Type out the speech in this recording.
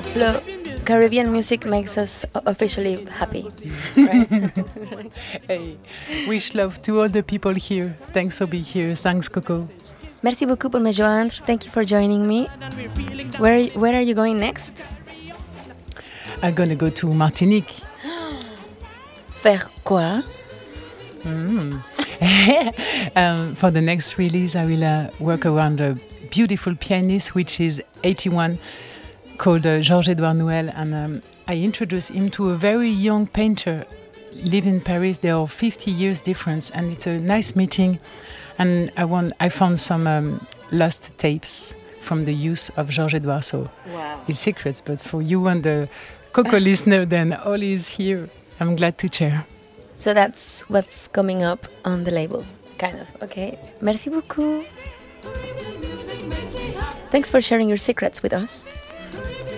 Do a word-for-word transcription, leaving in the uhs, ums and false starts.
Flo, Caribbean music makes us o- officially happy, right? Hey, wish love to all the people here. Thanks for being here. Thanks, Coco. Merci beaucoup pour me joindre. Thank you for joining me. Where where are you going next? I'm gonna go to Martinique. Faire quoi? Mm. um, for the next release, I will uh, work around a beautiful pianist, which is eighty-one, called uh, Georges-Edouard Nouel, and um, I introduce him to a very young painter, live in Paris. There are fifty years difference, and it's a nice meeting. And I want, I found some um, lost tapes from the youth of Georges-Edouard, so Wow. it's secrets. But for you and the Coco listener, then all is here. I'm glad to share. So that's what's coming up on the label, kind of. Okay. Merci beaucoup. Thanks for sharing your secrets with us.